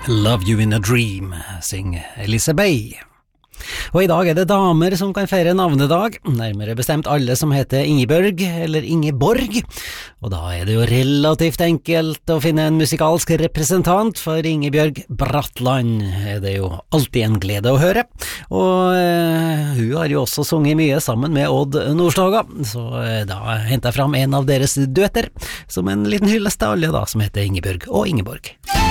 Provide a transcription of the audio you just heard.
Love You in a Dream, synger Elise Bay. Og i dag det damer som kan feire navnedag, nærmere bestemt alle som heter Ingebjørg eller Ingeborg, og da det jo relativt enkelt å finne en musikalsk representant, for Ingebjørg Bratland det jo alltid en glede å høre, og hun har jo også sunget mye sammen med Odd Nordstoga, så da hentet jeg fram en av deres duetter, som en liten hyllest til alle da, som heter Ingebjørg og Ingeborg.